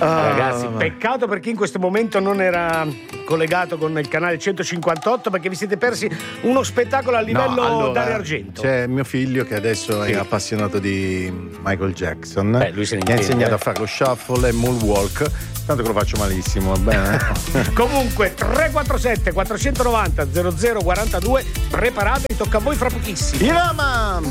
Ragazzi, peccato per chi in questo momento non era collegato con il canale 158, perché vi siete persi uno spettacolo a livello Dario Argento. C'è mio figlio che adesso è appassionato di Michael Jackson. Lui se ne mi ha intende. insegnato a fare lo shuffle e moonwalk, tanto che lo faccio malissimo, va bene? Comunque 347 490 0042, preparatevi, tocca a voi fra pochissimo. Iraman!